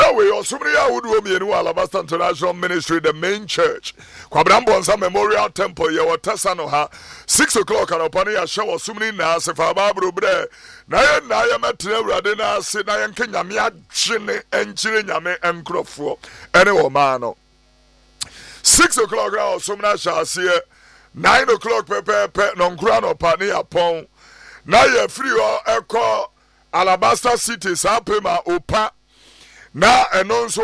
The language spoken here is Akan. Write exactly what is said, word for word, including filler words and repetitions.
Brother, we also would be in Alabasta International Ministry, the main church. Quabrambonsa Memorial Temple, your Tessanoha, six o'clock and upon a show of Sumni Nas, if I babru bre. Naya Naya Matna Radina, Sinayan Kenyamia, Chine, and Chirinyame, and Crofo, any mano. Six o'clock now, Sumna shall see it. Nine o'clock, Pepe, Pet, non grano, Pania Pong. Naya free or echo Alabasta City, Sapima, Opa. Na, and also.